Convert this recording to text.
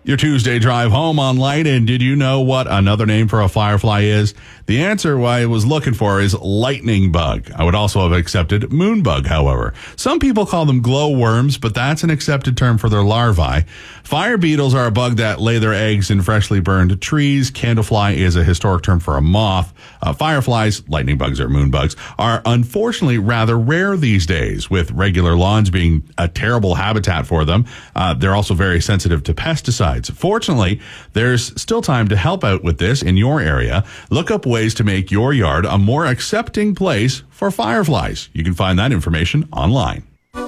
Your Tuesday drive home on Light, and did you know what another name for a firefly is? The answer I was looking for is lightning bug. I would also have accepted moon bug, however. Some people call them glowworms, but that's an accepted term for their larvae. Fire beetles are a bug that lay their eggs in freshly burned trees. Candlefly is a historic term for a moth. Fireflies, lightning bugs or moon bugs, are unfortunately rather rare these days, with regular lawns being a terrible habitat for them. They're also very sensitive to pesticides. Fortunately, there's still time to help out with this in your area. Look up ways to make your yard a more accepting place for fireflies. You can find that information online.